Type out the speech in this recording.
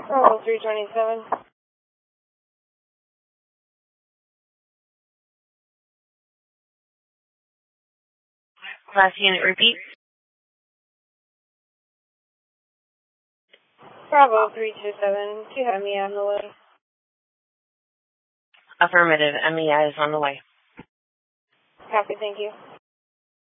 Bravo 327. Last unit, repeat. Bravo 327. Do you have me on the way? Affirmative. MEI is on the way. Copy, thank you.